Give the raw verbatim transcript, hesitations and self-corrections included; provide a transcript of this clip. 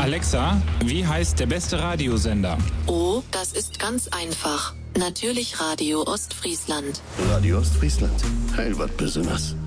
Alexa, wie heißt der beste Radiosender? Oh, das ist ganz einfach. Natürlich Radio Ostfriesland. Radio Ostfriesland. Heil wat besonders.